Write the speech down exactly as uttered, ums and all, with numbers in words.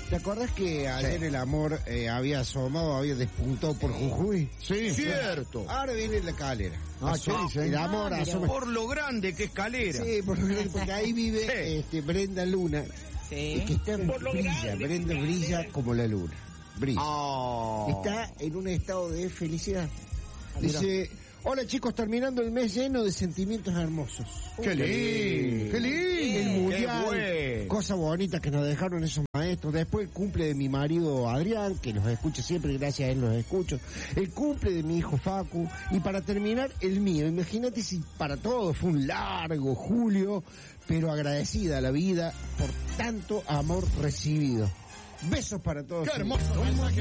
¿Te acordás que ayer sí. el amor eh, había asomado, había despuntado por Jujuy? Sí, cierto. Ahora viene la Calera. Ah, sí, sí. El amor ah, asoma. Por lo grande que es Calera. Sí, por lo grande, porque ahí vive sí. este, Brenda Luna. Sí. Y que está por brilla, grande, Brenda brilla como la luna. Brilla. Oh. Está en un estado de felicidad. Dice, hola chicos, terminando el mes lleno de sentimientos hermosos. ¡Qué lindo! ¡Qué lindo! El mundial, cosas bonitas que nos dejaron esos maestros. Después el cumple de mi marido Adrián, que los escucha siempre, gracias a él los escucho. El cumple de mi hijo Facu. Y para terminar, el mío. Imagínate si para todos fue un largo julio, pero agradecida a la vida por tanto amor recibido. Besos para todos. ¡Qué hermoso mensaje!